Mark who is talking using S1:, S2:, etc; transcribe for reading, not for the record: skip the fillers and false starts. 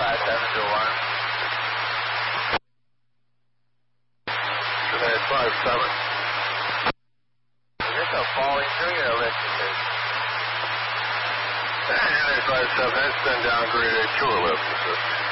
S1: 57 to alarm.
S2: Command 57.
S1: Is this a falling tree or a lifting tree?
S2: United 57, it's been downgraded to a lift assist.